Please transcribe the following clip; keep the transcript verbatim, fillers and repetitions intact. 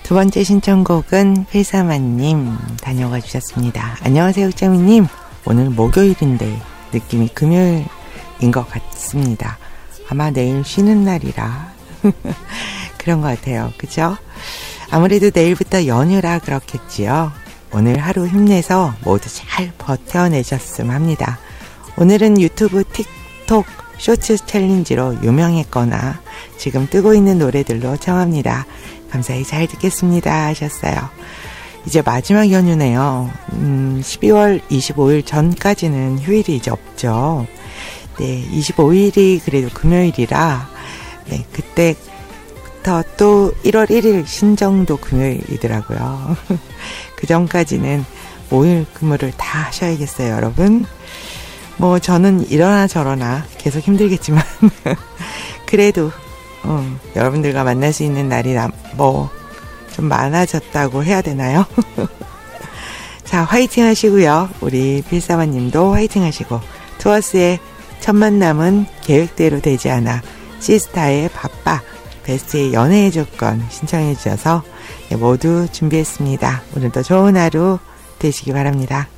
두 번째 신청곡은 필사만님 다녀가 주셨습니다. 안녕하세요, 흑자미님. 오늘 목요일인데 느낌이 금요일인 것 같습니다. 아마 내일 쉬는 날이라 그런 것 같아요. 그죠? 아무래도 내일부터 연휴라 그렇겠지요. 오늘 하루 힘내서 모두 잘 버텨내셨으면 합니다. 오늘은 유튜브, 틱톡, 쇼츠 챌린지로 유명했거나 지금 뜨고 있는 노래들로 청합니다. 감사히 잘 듣겠습니다 하셨어요. 이제 마지막 연휴네요. 음, 십이월 이십오일 전까지는 휴일이 이제 없죠. 네, 이십오일이 그래도 금요일이라 네, 그때부터 또 일월 일일 신정도 금요일이더라고요. 그 전까지는 오일 근무를 다 하셔야겠어요, 여러분. 뭐 저는 이러나 저러나 계속 힘들겠지만 그래도 어, 여러분들과 만날 수 있는 날이 뭐 좀 많아졌다고 해야 되나요? 자, 화이팅 하시고요. 우리 필사마님도 화이팅 하시고, 투어스의 첫 만남은 계획대로 되지 않아, 시스타의 바빠, 베스트의 연애의 조건 신청해 주셔서 모두 준비했습니다. 오늘도 좋은 하루 되시기 바랍니다.